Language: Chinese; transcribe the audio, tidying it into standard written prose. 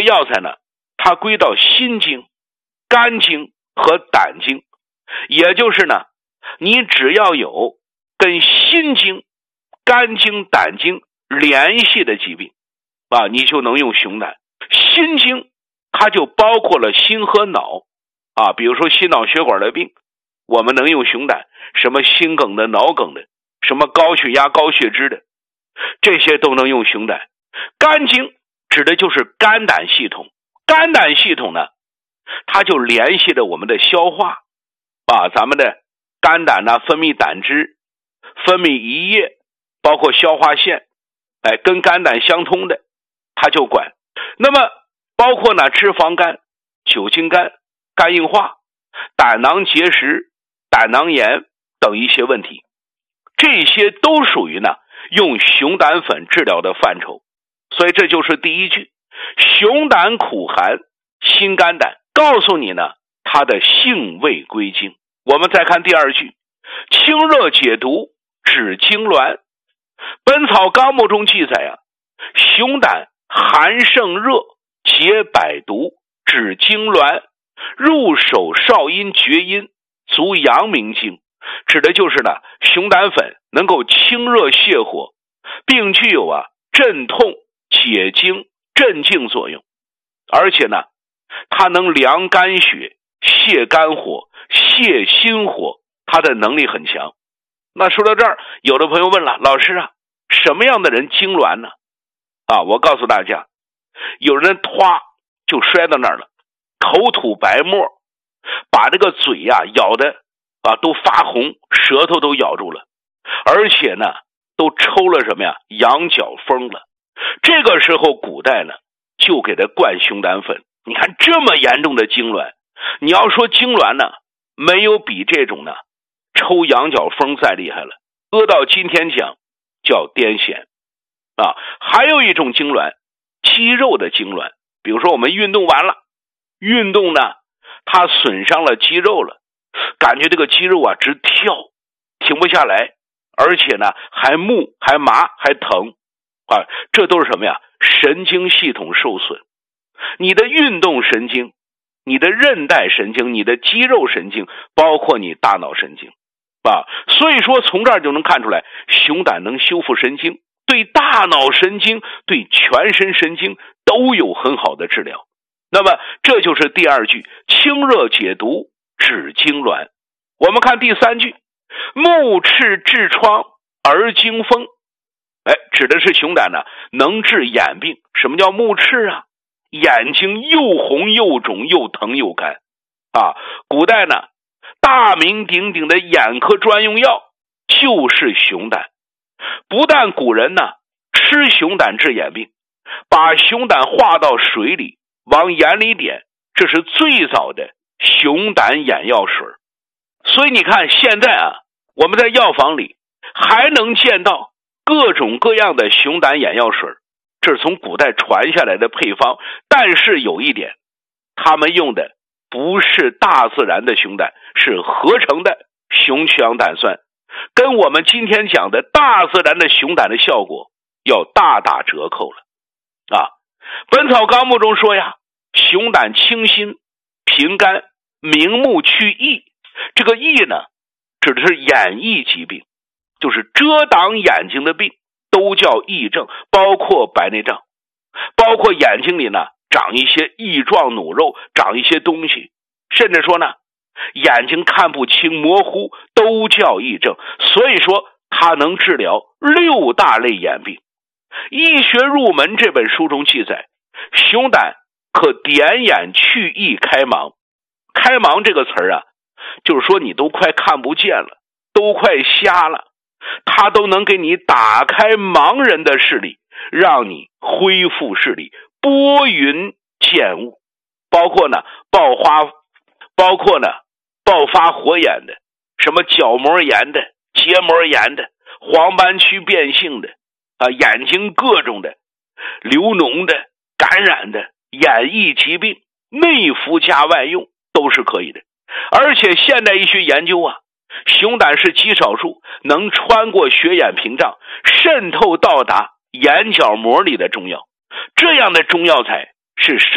药材呢，它归到心经、肝经和胆经，也就是呢，你只要有跟心经、肝经、胆经联系的疾病啊，你就能用熊胆。心经它就包括了心和脑啊，比如说心脑血管的病，我们能用熊胆，什么心梗的、脑梗的，什么高血压、高血脂的，这些都能用熊胆。肝经指的就是肝胆系统，肝胆系统呢，它就联系着我们的消化啊，咱们的肝胆呢分泌胆汁，分泌胰液，包括消化腺，跟肝胆相通的，它就管。那么包括呢脂肪肝、酒精肝、肝硬化、胆囊结石、胆囊炎等一些问题，这些都属于呢用熊胆粉治疗的范畴。所以这就是第一句，熊胆苦寒，心肝胆，告诉你呢它的性味归经。我们再看第二句，清热解毒，止痉挛。本草纲目中记载啊，熊胆寒胜热，解百毒，止痉挛，入手少阴厥阴，足阳明经。指的就是呢，熊胆粉能够清热泻火，并具有镇痛、解痉、镇静作用。而且呢，它能凉肝血、泻肝火、泻心火，它的能力很强。那说到这儿，有的朋友问了，老师啊，什么样的人痉挛呢？我告诉大家，有人唰就摔到那儿了，口吐白沫，把这个嘴咬的都发红，舌头都咬住了，而且呢都抽了什么呀？羊角风了。这个时候古代呢就给他灌熊胆粉。你看这么严重的痉挛，你要说痉挛呢，没有比这种呢抽羊角风再厉害了。搁到今天讲叫癫痫还有一种痉挛，肌肉的痉挛。比如说我们运动完了，运动呢它损伤了肌肉了，感觉这个肌肉直跳，停不下来，而且呢还木还麻还疼这都是什么呀？神经系统受损。你的运动神经、你的韧带神经、你的肌肉神经，包括你大脑神经所以说从这儿就能看出来，熊胆能修复神经，对大脑神经、对全身神经都有很好的治疗。那么这就是第二句，清热解毒，止痉挛。我们看第三句，目赤痔疮而惊风。指的是熊胆呢能治眼病。什么叫目赤啊？眼睛又红又肿又疼又干古代呢大名鼎鼎的眼科专用药就是熊胆。不但古人呢吃熊胆治眼病，把熊胆化到水里往眼里点，这是最早的熊胆眼药水。所以你看现在我们在药房里还能见到各种各样的熊胆眼药水，这是从古代传下来的配方。但是有一点，他们用的不是大自然的熊胆，是合成的熊曲氧胆酸，跟我们今天讲的大自然的熊胆的效果要大打折扣了本草纲目中说呀，熊胆清心平肝明目去翳。这个翳呢指的是眼翳疾病，就是遮挡眼睛的病都叫翳症，包括白内障，包括眼睛里呢长一些翳状脓肉，长一些东西，甚至说呢眼睛看不清模糊都叫翳症。所以说它能治疗6大类眼病。医学入门这本书中记载，熊胆可点眼去翳开盲。开盲这个词儿就是说你都快看不见了，都快瞎了，它都能给你打开盲人的视力，让你恢复视力，拨云见雾。包括呢爆发火眼的，什么角膜炎的、结膜炎的、黄斑区变性的眼睛各种的流脓的、感染的眼翳疾病，内服加外用都是可以的。而且现代医学研究熊胆是极少数能穿过血眼屏障渗透到达眼角膜里的中药。这样的中药材是